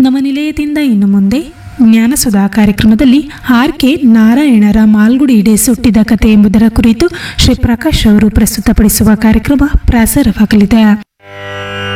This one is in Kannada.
ನಮ್ಮ ನಿಲಯದಿಂದ ಇನ್ನು ಮುಂದೆ ಜ್ಞಾನಸುಧಾ ಕಾರ್ಯಕ್ರಮದಲ್ಲಿ ಆರ್.ಕೆ. ನಾರಾಯಣರ ಮಾಲ್ಗುಡಿ ಡೇಸ್ ಹುಟ್ಟಿದ ಕಥೆ ಎಂಬುದರ ಕುರಿತು ಶ್ರೀ ಪ್ರಕಾಶ್ ಅವರು ಪ್ರಸ್ತುತಪಡಿಸುವ ಕಾರ್ಯಕ್ರಮ ಪ್ರಸಾರವಾಗಲಿದೆ.